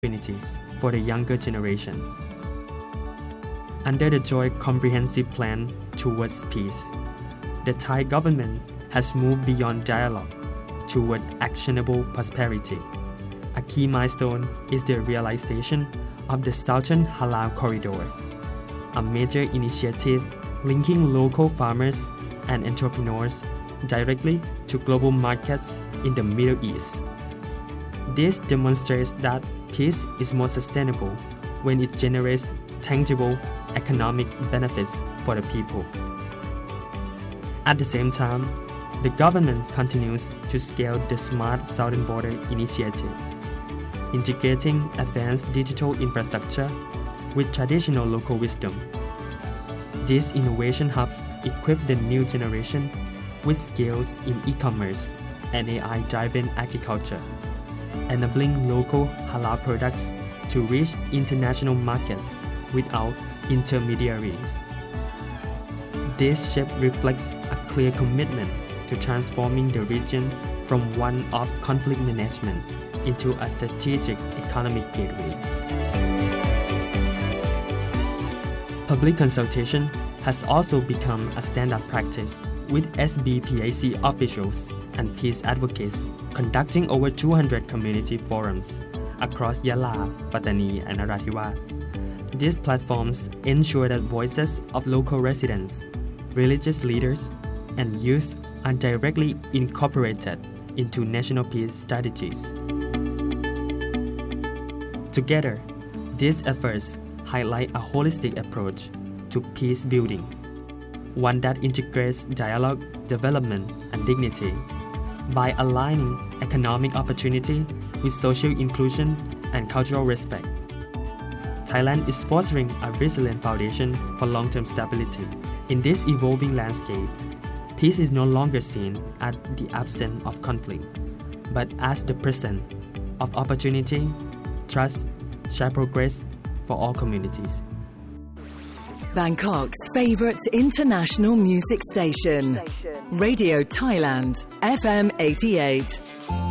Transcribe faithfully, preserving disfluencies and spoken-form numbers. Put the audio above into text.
opportunities for the younger generation. Under the Joint Comprehensive Plan towards peace, the Thai government has moved beyond dialogue toward actionable prosperity. A key milestone is the realization of the Southern Halal Corridor, a major initiative linking local farmers and entrepreneurs directly to global markets in the Middle East. This demonstrates that peace is more sustainable when it generates tangible economic benefits for the people. At the same time, the government continues to scale the Smart Southern Border initiative, integrating advanced digital infrastructure with traditional local wisdom. These innovation hubs equip the new generation with skills in e-commerce and A I-driven agriculture, enabling local halal products to reach international markets without intermediaries. This shift reflects a clear commitment to transforming the region from one of conflict management into a strategic economic gateway. Public consultation has also become a standard practice, with S B P A C officials and peace advocates conducting over two hundred community forums across Yala, Pattani, and Narathiwat. These platforms ensure that voices of local residents, religious leaders, and youth are directly incorporated into national peace strategies. Together, these efforts highlight a holistic approach to peace building, one that integrates dialogue, development, and dignity. By aligning economic opportunity with social inclusion and cultural respect, Thailand is fostering a resilient foundation for long-term stability. In this evolving landscape, peace is no longer seen as the absence of conflict, but as the presence of opportunity, trust, shared progress for all communities. Bangkok's favourite international music station, Radio Thailand, F M eighty-eight.